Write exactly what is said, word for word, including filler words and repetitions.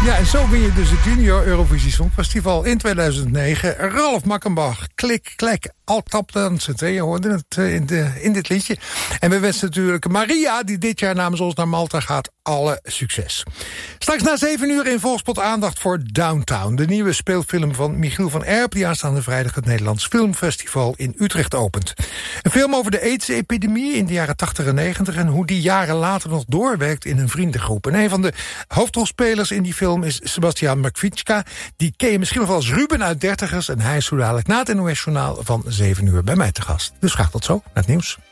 Ja, en zo win je dus het Junior Eurovisie Songfestival in tweeduizend negen. Ralf Makkenbach, klik, klek, al tapdansend. Je hoorde het in, de, in dit liedje. En we wensen natuurlijk Maria, die dit jaar namens ons naar Malta gaat, alle succes. Straks na zeven uur in Volkspot aandacht voor Downtown. De nieuwe speelfilm van Michiel van Erp, die aanstaande vrijdag het Nederlands Filmfestival in Utrecht opent. Een film over de AIDS-epidemie in de jaren tachtig en negentig... en hoe die jaren later nog doorwerkt in een vriendengroep. En een van de hoofdrolspelers in die film is Sebastian Makwitschka. Die ken je misschien nog wel als Ruben uit Dertigers. En hij is zo dadelijk na het N O S-journaal van zeven uur bij mij te gast. Dus graag tot zo, naar het nieuws.